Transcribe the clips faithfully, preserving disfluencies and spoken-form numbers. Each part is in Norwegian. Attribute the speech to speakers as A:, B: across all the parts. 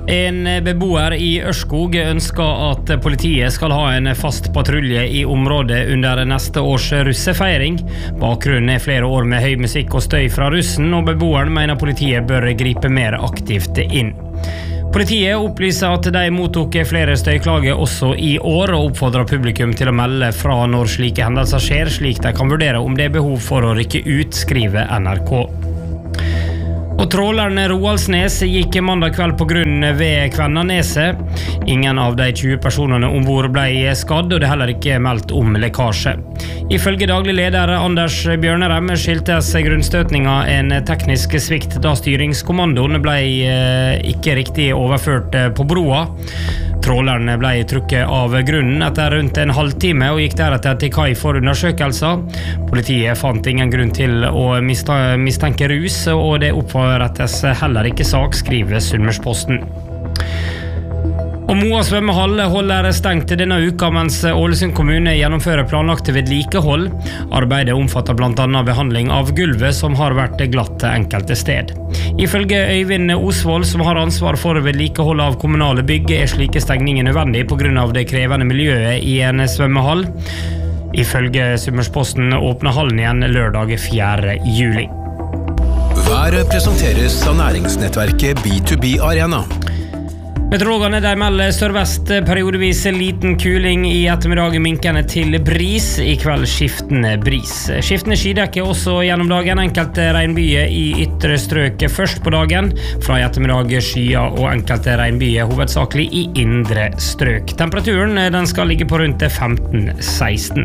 A: En beboer i Ørskog ønsker at politiet skal ha en fast patrulje i området under neste års russefeiring. Bakgrunnen er flere år med høy musikk og støy fra russen, og beboeren mener politiet bør gripe mer aktivt inn. Politiet opplyser at de mottok flere støyklager også i år, og oppfordrer publikum til å melde fra når slike hendelser skjer, slik de kan vurdere om det er behov for å rykke ut, skriver N R K. Og tråleren Roaldsnes gikk mandag kveld på grunn ved Kvennaneset. Ingen av de tjue personene ombord ble skadd, og det er heller ikke meldt om lekkasje. Ifølge daglig leder Anders Bjørnerem skyldtes grunnstøtninga en teknisk svikt da styringskommandoen ble ikke riktig overført på broa. Tråleren ble trukket av grunnen etter rundt en halvtime og gikk deretter til kai for undersøkelser. Politiet fant ingen grunn til å mistenke rus, og det oppfattes heller ikke sak, skriver Sunnmørsposten. Og Moa svømmehall holder stengt denne uka mens Ålesund kommune gjennomfører planlagte vedlikehold. Arbeidet omfatter blant annet behandling av gulvet som har vært glatt enkelte sted. Ifølge Øyvind Osvold, som har ansvar for vedlikehold av kommunale bygg, er slike stengninger nødvendig på grunn av det krevende miljøet i en svømmehall. Ifølge Sunnmørsposten åpner hallen igjen lørdag fjerde juli.
B: Været presenteres av næringsnettverket B to B Arena.
A: Meteorologene der melder sørvest periodevis liten kuling, i ettermiddag minkende til bris, i kveld skiftende bris. Skiftende skydekke også gjennom dagen, enkelte regnbyer i ytre strøk først på dagen. Fra i ettermiddag skyer og enkelte regnbyer hovedsakelig i indre strøk. Temperaturen den skal ligge på rundt femten seksten.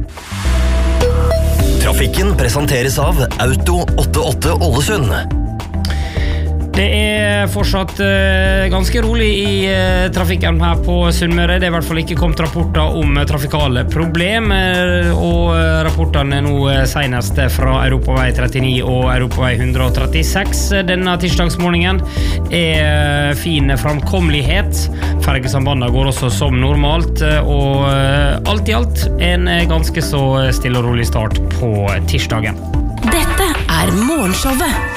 C: Trafikken presenteres av Auto åttiåtte Ålesund.
A: Det er fortsatt uh, ganske rolig i uh, trafikken her på Sunnmøre. Det er i hvert fall ikke kommet rapporter om uh, trafikale problemer, og uh, rapportene nå uh, senest fra Europavei trettini og Europavei one thirty-six. Denne tirsdagsmorgenen er uh, fin framkommelighet. Fergesambandet går også som normalt, uh, og uh, alt i alt en uh, ganske så stille og rolig start på tirsdagen.
D: Dette er morgenshowet